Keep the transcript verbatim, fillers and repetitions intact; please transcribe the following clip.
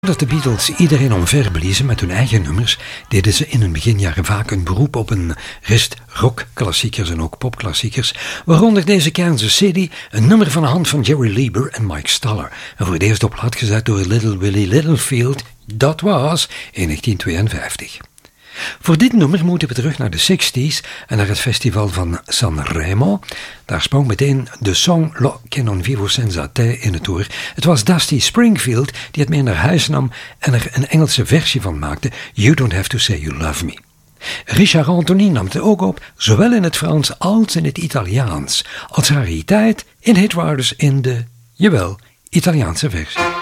Dat de Beatles iedereen omverbliezen met hun eigen nummers, deden ze in hun beginjaren vaak een beroep op een rest rockklassiekers en ook popklassiekers, waaronder deze Kansas City, een nummer van de hand van Jerry Lieber en Mike Stoller, en voor het eerst op plaat gezet door Little Willie Littlefield, dat was in negentien tweeënvijftig. Voor dit nummer moeten we terug naar de zestig's en naar het festival van Sanremo. Daar sprong meteen de song Lo che non vivo senza te in het oor. Het was Dusty Springfield die het mee naar huis nam en er een Engelse versie van maakte, You Don't Have to Say You Love Me. Richard Anthony nam het ook op, zowel in het Frans als in het Italiaans, als rariteit in hitwaardes in de, jawel, Italiaanse versie.